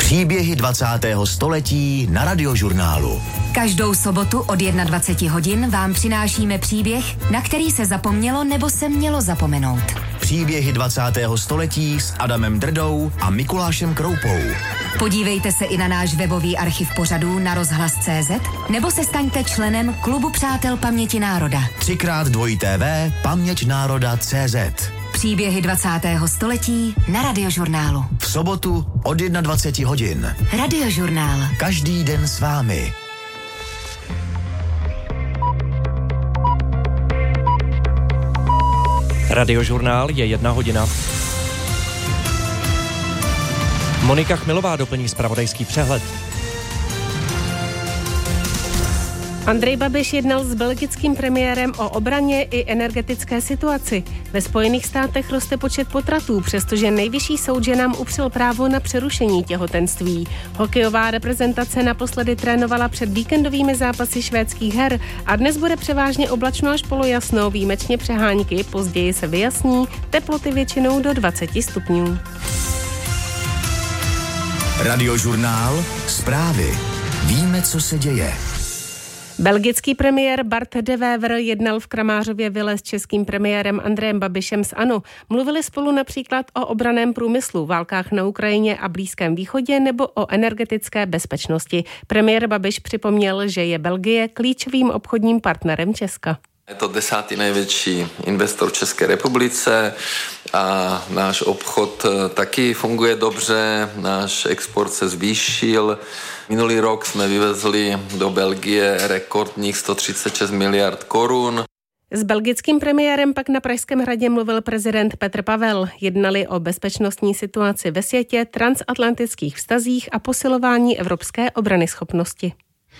Příběhy 20. století na Radiožurnálu. Každou sobotu od 21 hodin vám přinášíme příběh, na který se zapomnělo nebo se mělo zapomenout. Příběhy 20. století s Adamem Drdou a Mikulášem Kroupou. Podívejte se i na náš webový archiv pořadů na rozhlas.cz nebo se staňte členem Klubu přátel paměti národa. 3x2 paměťnároda.cz. Příběhy 20. století na Radiožurnálu. V sobotu od 21 hodin. Radiožurnál. Každý den s vámi. Radiožurnál je 1 hodina. Monika Chmilová doplní zpravodajský přehled. Andrej Babiš jednal s belgickým premiérem o obraně i energetické situaci. Ve Spojených státech roste počet potratů, přestože nejvyšší soud ženám upřel právo na přerušení těhotenství. Hokejová reprezentace naposledy trénovala před víkendovými zápasy švédských her a dnes bude převážně oblačno až polojasno, výjimečně přehánky, později se vyjasní, teploty většinou do 20 stupňů. Radiožurnál, zprávy. Víme, co se děje. Belgický premiér Bart de Wever jednal v Kramářově vile s českým premiérem Andrejem Babišem z ANO. Mluvili spolu například o obranném průmyslu, válkách na Ukrajině a Blízkém východě nebo o energetické bezpečnosti. Premiér Babiš připomněl, že je Belgie klíčovým obchodním partnerem Česka. Je to 10. největší investor v České republice a náš obchod taky funguje dobře, náš export se zvýšil. Minulý rok jsme vyvezli do Belgie rekordních 136 miliard korun. S belgickým premiérem pak na Pražském hradě mluvil prezident Petr Pavel. Jednali o bezpečnostní situaci ve světě, transatlantických vztazích a posilování evropské obranyschopnosti.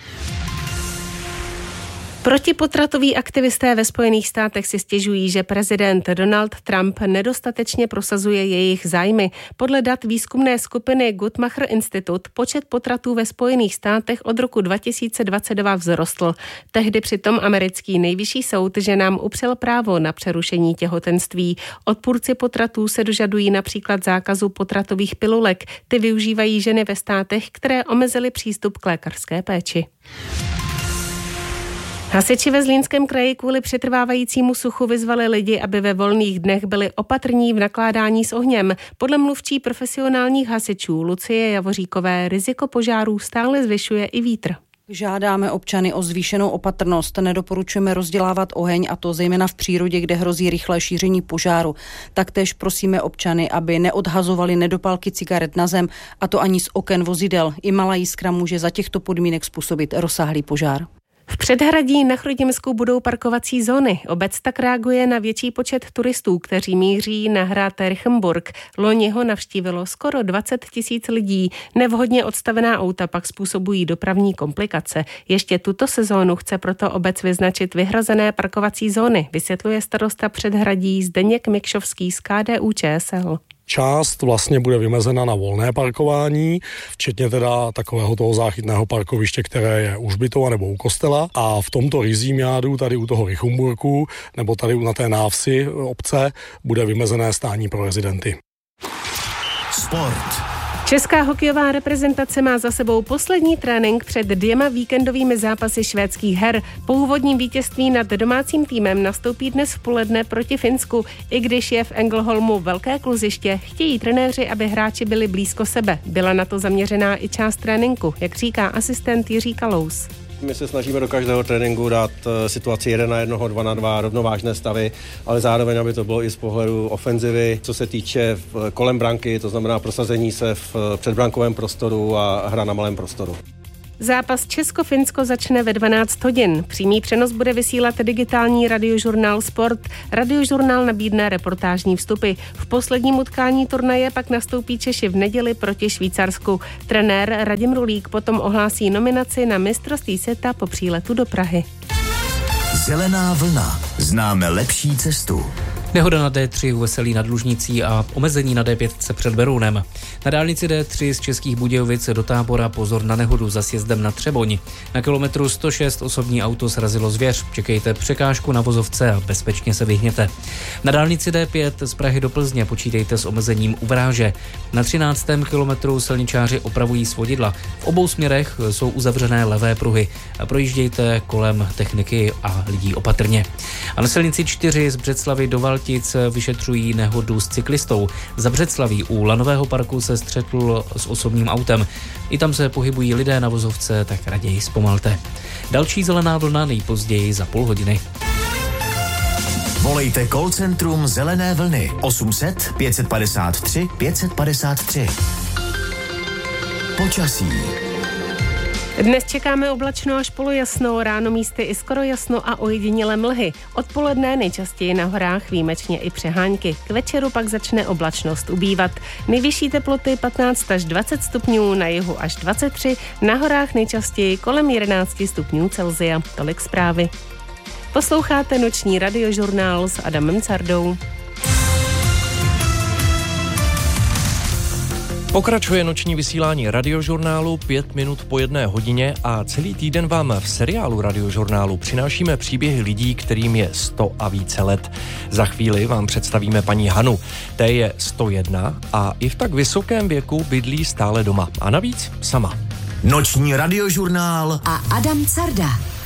Protipotratoví aktivisté ve Spojených státech si stěžují, že prezident Donald Trump nedostatečně prosazuje jejich zájmy. Podle dat výzkumné skupiny Guttmacher Institute počet potratů ve Spojených státech od roku 2022 vzrostl. Tehdy přitom americký nejvyšší soud ženám upřel právo na přerušení těhotenství. Odpůrci potratů se dožadují například zákazu potratových pilulek. Ty využívají ženy ve státech, které omezily přístup k lékařské péči. Hasiči ve Zlínském kraji kvůli přetrvávajícímu suchu vyzvali lidi, aby ve volných dnech byli opatrní v nakládání s ohněm. Podle mluvčí profesionálních hasičů Lucie Javoříkové riziko požárů stále zvyšuje i vítr. Žádáme občany o zvýšenou opatrnost, nedoporučujeme rozdělávat oheň, a to zejména v přírodě, kde hrozí rychlé šíření požáru. Taktéž prosíme občany, aby neodhazovali nedopalky cigaret na zem, a to ani z oken vozidel. I malá jiskra může za těchto podmínek způsobit rozsáhlý požár. V předhradí na Chrudimsku budou parkovací zóny. Obec tak reaguje na větší počet turistů, kteří míří na hrad Richemburg. Loni ho navštívilo skoro 20 000 lidí. Nevhodně odstavená auta pak způsobují dopravní komplikace. Ještě tuto sezónu chce proto obec vyznačit vyhrazené parkovací zóny, vysvětluje starosta Předhradí Zdeněk Mikšovský z KDU-ČSL. Část vlastně bude vymezena na volné parkování, včetně teda takového toho záchytného parkoviště, které je u hřbitova nebo u kostela. A v tomto rizím jádu, tady u toho Richemburku, nebo tady na té návsi obce, bude vymezené stání pro rezidenty. Sport. Česká hokejová reprezentace má za sebou poslední trénink před 2 víkendovými zápasy švédských her. Po úvodním vítězství nad domácím týmem nastoupí dnes v poledne proti Finsku. I když je v Ängelholmu velké kluziště, chtějí trenéři, aby hráči byli blízko sebe. Byla na to zaměřená i část tréninku, jak říká asistent Jiří Kalous. My se snažíme do každého tréninku dát situaci 1-1, 2-2, rovnovážné stavy, ale zároveň, aby to bylo i z pohledu ofenzivy, co se týče kolem branky, to znamená prosazení se v předbrankovém prostoru a hra na malém prostoru. Zápas Česko-Finsko začne ve 12 hodin. Přímý přenos bude vysílat digitální radiožurnál Sport. Radiožurnál nabídne reportážní vstupy. V posledním utkání turnaje pak nastoupí Češi v neděli proti Švýcarsku. Trenér Radim Rulík potom ohlásí nominaci na mistrovství světa po příletu do Prahy. Zelená vlna. Známe lepší cestu. Nehoda na D3 u Veselí nad Lužnicí a omezení na D5 před Berounem. Na dálnici D3 z Českých Budějovic do Tábora pozor na nehodu za sjezdem na Třeboň. Na kilometru 106 osobní auto srazilo zvěř. Čekejte překážku na vozovce a bezpečně se vyhněte. Na dálnici D5 z Prahy do Plzně počítejte s omezením u Vráže. Na 13. kilometru silničáři opravují svodidla. V obou směrech jsou uzavřené levé pruhy. Projíždějte kolem techniky a lidí opatrně. A na silnici 4 z Břeclavi do Valtic vyšetřují nehodu s cyklistou. Za Břeclaví u Lanového parku se střetl s osobním autem. I tam se pohybují lidé na vozovce, tak raději zpomalte. Další zelená vlna nejpozději za půl hodiny. Volejte call centrum Zelené vlny 800 553 553. Počasí. Dnes čekáme oblačno až polojasno, ráno místy i skoro jasno a ojedinělé mlhy. Odpoledne nejčastěji na horách výjimečně i přehánky. K večeru pak začne oblačnost ubývat. Nejvyšší teploty 15 až 20 stupňů, na jihu až 23, na horách nejčastěji kolem 11 stupňů Celsia. Tolik zprávy. Posloucháte noční radiožurnál s Adamem Cardou. Pokračuje noční vysílání radiožurnálu 5 minut po 1 hodině a celý týden vám v seriálu radiožurnálu přinášíme příběhy lidí, kterým je 100 a více let. Za chvíli vám představíme paní Hanu. Té je 101 a i v tak vysokém věku bydlí stále doma. A navíc sama. Noční radiožurnál a Adam Carda.